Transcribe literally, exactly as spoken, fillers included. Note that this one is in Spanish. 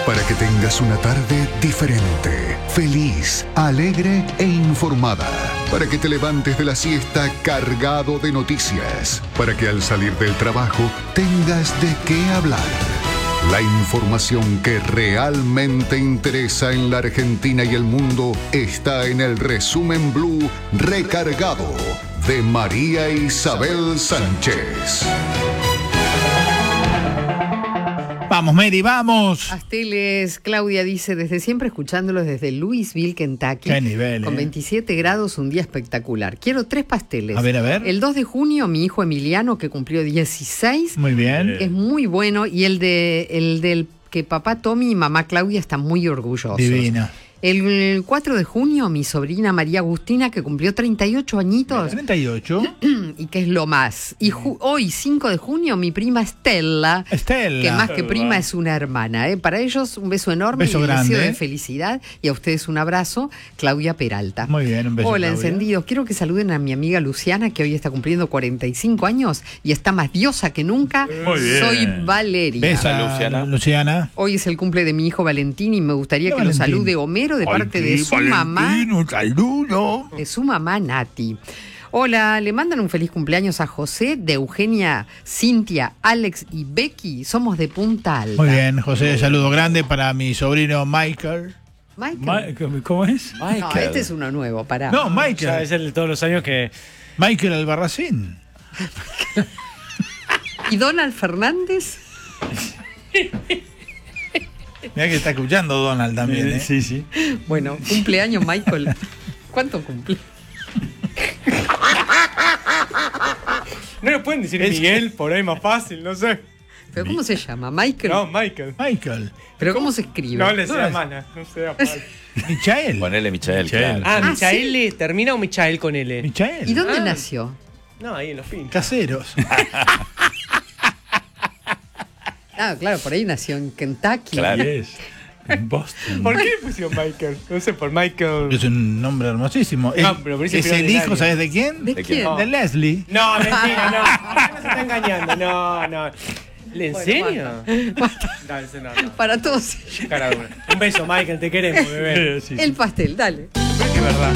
para que tengas una tarde diferente, feliz, alegre e informada. Para que te levantes de la siesta cargado de noticias. Para que al salir del trabajo tengas de qué hablar. La información que realmente interesa en la Argentina y el mundo está en el Resumen Blue Recargado de María Isabel Sánchez. Vamos, Mary, vamos. Pasteles, Claudia dice, desde siempre escuchándolos desde Louisville, Kentucky. Qué nivel, Con eh. veintisiete grados, un día espectacular. Quiero tres pasteles. A ver, a ver. El dos de junio, mi hijo Emiliano, que cumplió dieciséis. Muy bien. Es muy bueno. Y el de el del que papá Tommy y mamá Claudia están muy orgullosos. Divina. El cuatro de junio, mi sobrina María Agustina, que cumplió treinta y ocho añitos. treinta y ocho. Y que es lo más. Y ju- hoy, cinco de junio, mi prima Estela. Estela. Que más que prima es una hermana. ¿eh? Para ellos, un beso enorme Beso y un grande. deseo de felicidad. Y a ustedes un abrazo, Claudia Peralta. Muy bien, un beso. Hola, Claudia. encendidos. Quiero que saluden a mi amiga Luciana, que hoy está cumpliendo cuarenta y cinco años y está más diosa que nunca. Muy bien. Soy Valeria. Besa, Luciana. Luciana. Luciana. Hoy es el cumple de mi hijo Valentín y me gustaría Hola, que lo Valentín. salude Homero de parte de su mamá. Un saludo. De su mamá Nati. Hola, le mandan un feliz cumpleaños a José, de Eugenia, Cintia, Alex y Becky. Somos de Punta Alta. Muy bien, José, saludo grande para mi sobrino Michael. Michael. Ma- ¿Cómo es? No, este es uno nuevo, pará. No, Ya Michael. es el de todos los años que... Michael Albarracín. ¿Y Donald Fernández? Mira que está escuchando Donald también, ¿eh? Sí, sí. Bueno, cumpleaños Michael. ¿Cuánto cumple? No le pueden decir Es- Miguel, por ahí más fácil, no sé. ¿Pero cómo se llama? ¿Michael? No, Michael. Michael. ¿Pero cómo se escribe? No le sea es- mana, no sea mal. Michael. Ponele Michael, Michael. claro. Ah, Ah, ¿Michael termina o Michael con L? Michael. ¿Y dónde Ah. nació? No, ahí en los pinchos. Caseros. Ah, claro, por ahí nació en Kentucky. Claro. En Boston. ¿Por qué le pusieron Michael? No sé, por Michael... Es un nombre hermosísimo. No, Es- pero parece es peor el de hijo, nadie. ¿sabes de quién? ¿De ¿De quién? quién? De Leslie. No, mentira, no. No se está engañando, no, no. ¿En serio? Dale, ese no, no. Para todos ellos. Cara dura. Un beso, Michael, te queremos, bebé. El pastel, dale. Es verdad.